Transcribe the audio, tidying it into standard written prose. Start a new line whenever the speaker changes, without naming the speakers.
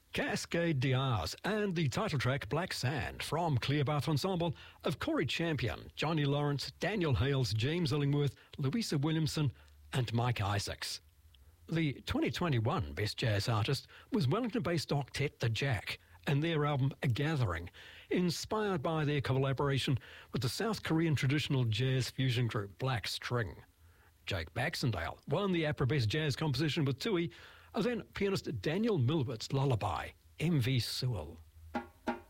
Cascade Diaz and the title track Black Sand from Clearbath Ensemble of Corey Champion, Johnny Lawrence, Daniel Hales, James Illingworth, Louisa Williamson and Mike Isaacs. The 2021 Best Jazz Artist was Wellington-based octet The Jack and their album A Gathering, inspired by their collaboration with the South Korean traditional jazz fusion group Black String. Jake Baxendale won the APRA Best Jazz Composition with Tui, and then pianist Daniel Milbert's lullaby, MV Sewell.